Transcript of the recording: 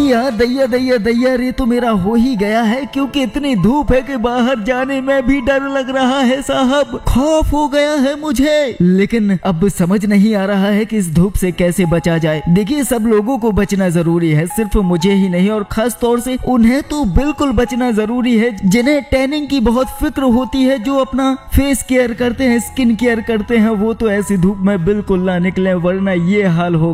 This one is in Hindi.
नहीं यार, दैया दैया दैया रे तो मेरा हो ही गया है, क्योंकि इतनी धूप है कि बाहर जाने में भी डर लग रहा है साहब, खौफ हो गया है मुझे। लेकिन अब समझ नहीं आ रहा है कि इस धूप से कैसे बचा जाए। देखिए सब लोगों को बचना जरूरी है, सिर्फ मुझे ही नहीं, और खास तौर से उन्हें तो बिल्कुल बचना जरूरी है जिन्हें टैनिंग की बहुत फिक्र होती है, जो अपना फेस केयर करते हैं, स्किन केयर करते हैं। वो तो ऐसी धूप में बिल्कुल ना निकले, वरना ये हाल हो